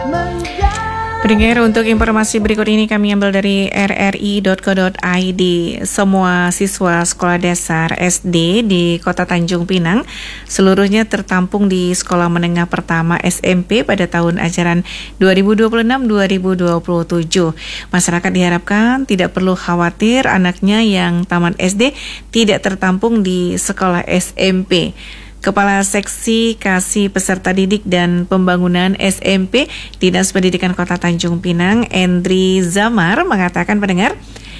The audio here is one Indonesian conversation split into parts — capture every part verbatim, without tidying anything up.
Pendengar, untuk informasi berikut ini kami ambil dari r r i dot co dot i d. Semua siswa sekolah dasar S D di Kota Tanjung Pinang seluruhnya tertampung di Sekolah Menengah Pertama S M P pada tahun ajaran dua ribu dua puluh enam dua ribu dua puluh tujuh. Masyarakat diharapkan tidak perlu khawatir anaknya yang tamat S D tidak tertampung di sekolah S M P. Kepala Seksi Kasih Peserta Didik dan Pembangunan S M P Dinas Pendidikan Kota Tanjung Pinang, Endri Zamar, mengatakan pendengar,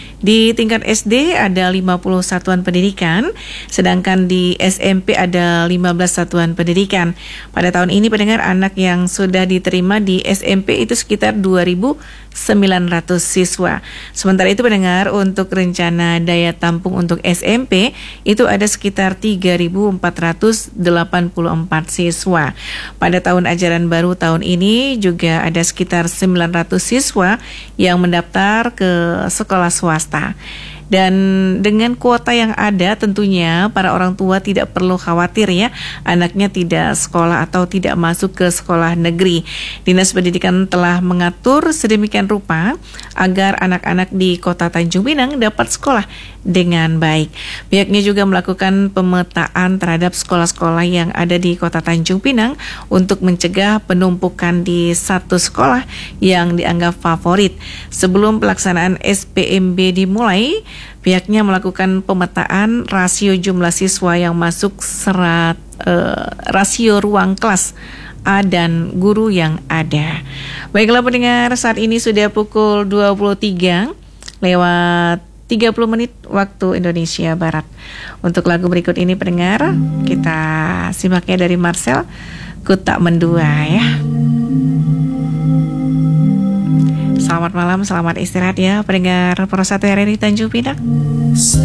di tingkat S D ada lima puluh satuan pendidikan, sedangkan di S M P ada lima belas satuan pendidikan. Pada tahun ini pendengar, anak yang sudah diterima di S M P itu sekitar dua ribu sembilan ratus siswa. Sementara itu pendengar, untuk rencana daya tampung untuk S M P itu ada sekitar tiga ribu empat ratus delapan puluh empat siswa. Pada tahun ajaran baru tahun ini juga ada sekitar sembilan ratus siswa yang mendaftar ke sekolah swasta. Dan dengan kuota yang ada tentunya para orang tua tidak perlu khawatir ya, anaknya tidak sekolah atau tidak masuk ke sekolah negeri. Dinas Pendidikan telah mengatur sedemikian rupa agar anak-anak di Kota Tanjung Pinang dapat sekolah dengan baik. Pihaknya juga melakukan pemetaan terhadap sekolah-sekolah yang ada di Kota Tanjung Pinang untuk mencegah penumpukan di satu sekolah yang dianggap favorit. Sebelum pelaksanaan S P M B dimulai, pihaknya melakukan pemetaan rasio jumlah siswa yang masuk serat eh, rasio ruang kelas A dan guru yang ada. Baiklah pendengar, saat ini sudah pukul dua puluh tiga lewat tiga puluh menit waktu Indonesia Barat. Untuk lagu berikut ini pendengar, kita simaknya dari Marcel, Ku Tak Mendua ya. Selamat malam, selamat istirahat ya pendengar Pro satu R R I Tanjung Pinang.